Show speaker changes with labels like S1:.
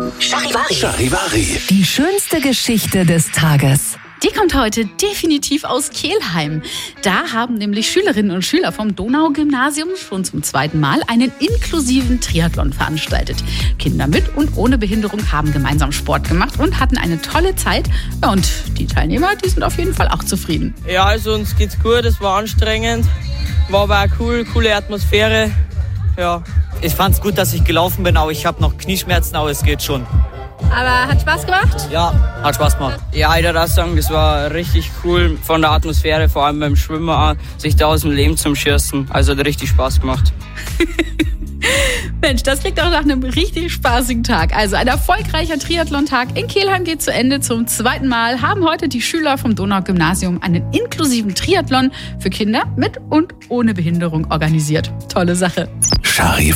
S1: Charivari.
S2: Die schönste Geschichte des Tages.
S3: Die kommt heute definitiv aus Kelheim. Da haben nämlich Schülerinnen und Schüler vom Donau-Gymnasium schon zum 2. Mal einen inklusiven Triathlon veranstaltet. Kinder mit und ohne Behinderung haben gemeinsam Sport gemacht und hatten eine tolle Zeit. Ja, und die Teilnehmer, die sind auf jeden Fall auch zufrieden.
S4: Ja, also uns geht's gut, es war anstrengend, war aber auch cool, coole Atmosphäre. Ja.
S5: Ich fand's gut, dass ich gelaufen bin, aber ich habe noch Knieschmerzen, aber es geht schon.
S3: Aber hat Spaß gemacht?
S5: Ja, hat Spaß gemacht.
S4: Ja, ich würde auch sagen, das war richtig cool von der Atmosphäre, vor allem beim Schwimmen auch, sich da aus dem Leben zum Schießen. Also hat richtig Spaß gemacht.
S3: Mensch, das klingt auch nach einem richtig spaßigen Tag. Also ein erfolgreicher Triathlon-Tag in Kelheim geht zu Ende. Zum 2. Mal haben heute die Schüler vom Donau-Gymnasium einen inklusiven Triathlon für Kinder mit und ohne Behinderung organisiert. Tolle Sache.
S1: Charivari.